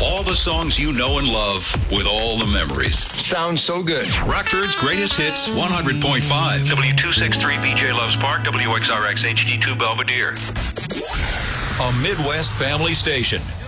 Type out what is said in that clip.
All the songs you know and love with all the memories. Sounds so good. Rockford's Greatest Hits 100.5. W263 BJ Loves Park, WXRX HD2 Belvedere. A Midwest family station.